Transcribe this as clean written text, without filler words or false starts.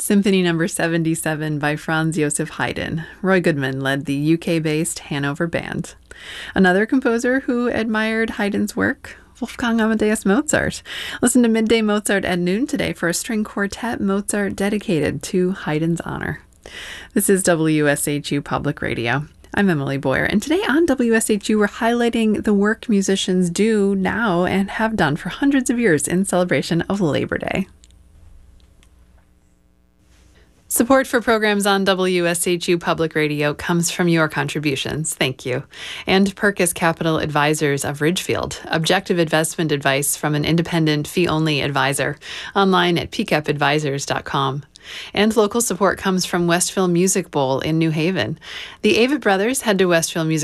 Symphony Number 77 by Franz Joseph Haydn. Roy Goodman led the UK-based Hanover Band. Another composer who admired Haydn's work, Wolfgang Amadeus Mozart. Listen to Midday Mozart at noon today for a string quartet Mozart dedicated to Haydn's honor. This is WSHU Public Radio. I'm Emily Boyer, and today on WSHU we're highlighting the work musicians do now and have done for hundreds of years in celebration of Labor Day. Support for programs on WSHU Public Radio comes from your contributions. Thank you. And Perkis Capital Advisors of Ridgefield, objective investment advice from an independent fee-only advisor. Online at pcapadvisors.com. And local support comes from Westville Music Bowl in New Haven. The Avett Brothers head to Westville Music